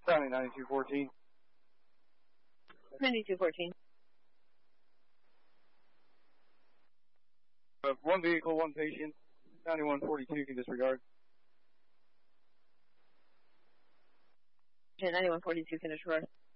County 9214. 9214. One vehicle, one patient. 9142 can disregard. 9142 can disregard.